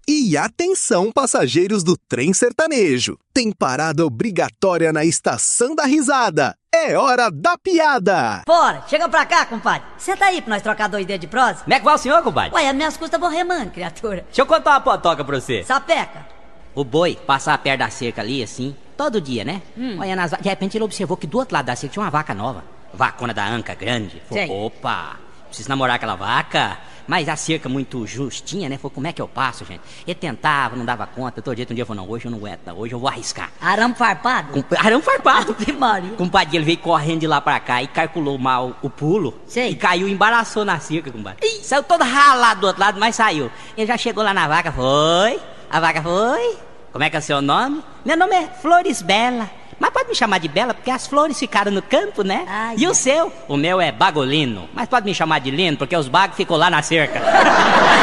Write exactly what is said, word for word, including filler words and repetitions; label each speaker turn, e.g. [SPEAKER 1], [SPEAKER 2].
[SPEAKER 1] E atenção, passageiros do trem sertanejo. Tem parada obrigatória na Estação da Risada. É hora da piada.
[SPEAKER 2] Bora, chega pra cá, compadre. Senta aí pra nós trocar dois dedos de prosa.
[SPEAKER 3] Como é que vai o senhor, compadre?
[SPEAKER 2] Ué, as minhas custas vão remando, criatura.
[SPEAKER 3] Deixa eu contar uma potoca pra você.
[SPEAKER 2] Sapeca.
[SPEAKER 3] O boi passava perto da cerca ali, assim, todo dia, né? Hum. Olha nas vacas. De repente ele observou que do outro lado da cerca tinha uma vaca nova. Vacona da anca grande. Falou, opa, preciso namorar aquela vaca. Mas a cerca muito justinha, né? Falou, como é que eu passo, gente? Ele tentava, não dava conta. Todo dia, um dia eu falei, não, hoje eu não aguento, não. Hoje eu vou arriscar.
[SPEAKER 2] Arame farpado?
[SPEAKER 3] Com... Arame farpado.
[SPEAKER 2] Que Maria.
[SPEAKER 3] Compadre, ele veio correndo de lá pra cá e calculou mal o pulo.
[SPEAKER 2] Sei.
[SPEAKER 3] E caiu, embaraçou na cerca, compadre. Ih, saiu todo ralado do outro lado, mas saiu. Ele já chegou lá na vaca, foi. A vaca foi. Como é que é o seu nome? Meu nome é Flores Bela. Mas pode me chamar de Bela, porque as flores ficaram no campo, né?
[SPEAKER 2] Ai,
[SPEAKER 3] e
[SPEAKER 2] é.
[SPEAKER 3] o seu? O meu é Bagolino. Mas pode me chamar de Lino, porque os bagos ficou lá na cerca.